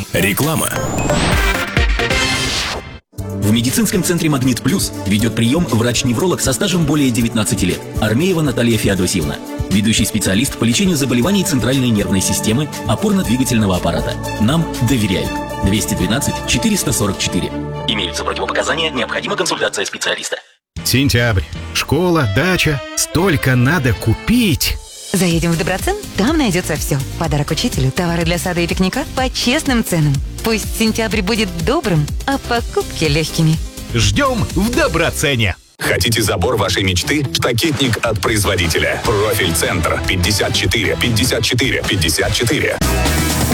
Реклама. В медицинском центре «Магнит Плюс» ведет прием врач-невролог со стажем более 19 лет. Армеева Наталья Феодосьевна. Ведущий специалист по лечению заболеваний центральной нервной системы, опорно-двигательного аппарата. Нам доверяют. 212 444. Имеются противопоказания, необходима консультация специалиста. Сентябрь. Школа, дача. Столько надо купить. Заедем в Доброцен, там найдется все. Подарок учителю, товары для сада и пикника по честным ценам. Пусть сентябрь будет добрым, а покупки легкими. Ждем в Доброцене. Хотите забор вашей мечты? Штакетник от производителя. Профиль Центр 54 54 54.